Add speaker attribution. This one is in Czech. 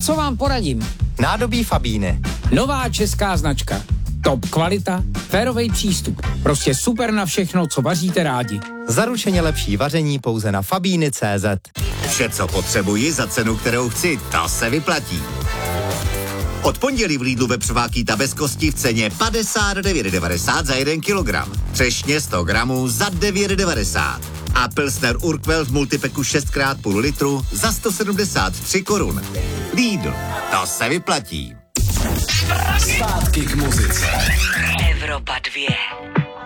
Speaker 1: co vám poradím?
Speaker 2: Nádobí Fabíny.
Speaker 1: Nová česká značka. Top kvalita, férovej přístup. Prostě super na všechno, co vaříte rádi.
Speaker 2: Zaručeně lepší vaření pouze na fabíny.cz.
Speaker 3: Vše, co potřebuji za cenu, kterou chci, to se vyplatí. Od pondělí v Lidlu vepřová bez kosti v ceně 59,90 za 1 kilogram. Třešně 100 gramů za 9,90. A Pilsner Urquell v multipeku 6x0,5 litru za 173 korun. Lidl, to se vyplatí.
Speaker 4: Zpátky k muzice.
Speaker 5: Evropa 2.